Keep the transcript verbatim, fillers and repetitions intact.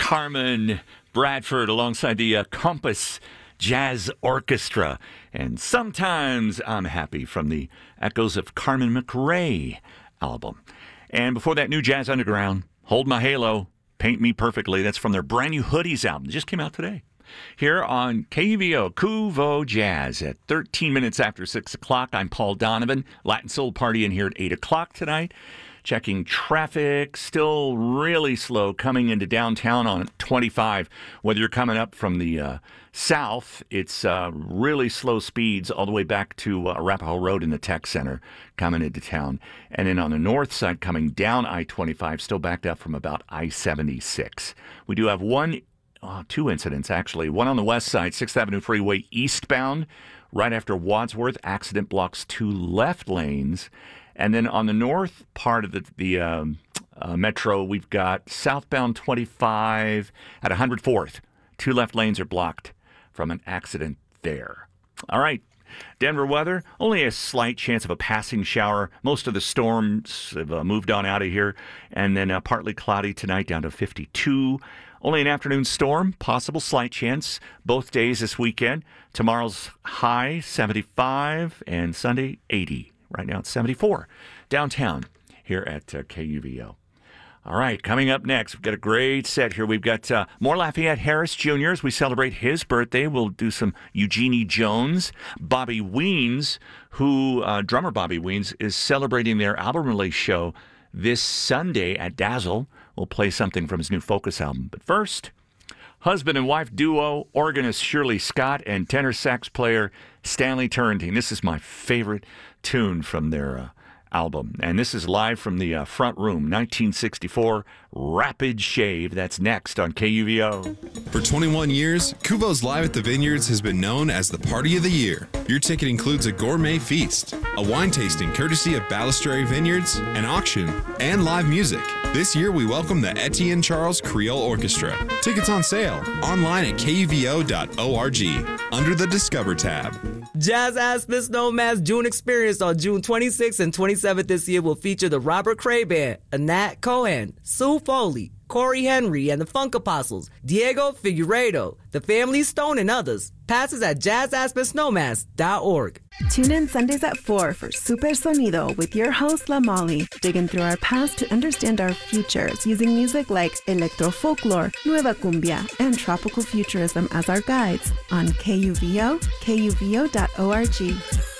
Carmen Bradford alongside the uh, Compass Jazz Orchestra. And Sometimes I'm Happy from the Echoes of Carmen McRae album. And before that, New Jazz Underground, Hold My Halo, Paint Me Perfectly. That's from their brand new Hoodies album. It just came out today. Here on K U V O, Kuvo Jazz at thirteen minutes after six o'clock. I'm Paul Donovan. Latin Soul Party in here at eight o'clock tonight. Checking traffic, still really slow coming into downtown on twenty-five. Whether you're coming up from the uh, south, it's uh, really slow speeds all the way back to uh, Arapahoe Road in the Tech Center coming into town. And then on the north side coming down I twenty-five, still backed up from about I seventy-six. We do have one, uh, two incidents actually. One on the west side, sixth Avenue Freeway eastbound, right after Wadsworth. Accident blocks two left lanes. And then on the north part of the, the um, uh, metro, we've got southbound twenty-five at one hundred fourth. Two left lanes are blocked from an accident there. All right, Denver weather, only a slight chance of a passing shower. Most of the storms have uh, moved on out of here. And then uh, partly cloudy tonight down to fifty-two. Only an afternoon storm, possible slight chance both days this weekend. Tomorrow's high, seventy-five, and Sunday, eighty. Right now it's seventy-four downtown here at uh, K U V O. All right, coming up next, we've got a great set here. We've got uh, more Lafayette Harris Junior as we celebrate his birthday. We'll do some Eugenie Jones. Bobby Weens, who, uh, drummer Bobby Weens, is celebrating their album release show this Sunday at Dazzle. We'll play something from his new Focus album. But first, husband and wife duo, organist Shirley Scott and tenor sax player Stanley Turrentine. This is my favorite tune from their uh, album. And this is live from the uh, front room, nineteen sixty-four, Rapid Shave. That's next on K U V O. For twenty-one years, Kuvo's Live at the Vineyards has been known as the party of the year. Your ticket includes a gourmet feast, a wine tasting courtesy of Balistrary Vineyards, an auction, and live music. This year, we welcome the Etienne Charles Creole Orchestra. Tickets on sale online at K U V O dot org under the Discover tab. Jazz Aspen Snowman's June Experience on June twenty-sixth and twenty-seventh this year will feature the Robert Cray Band, Anat Cohen, Sue Foley, Corey Henry and the Funk Apostles, Diego Figueiredo, the Family Stone, and others. Passes at jazz aspen snowmass dot org. Tune in Sundays at four for Super Sonido with your host, La Molly, digging through our past to understand our futures using music like electro folklore, nueva cumbia, and tropical futurism as our guides on K U V O, K U V O dot org.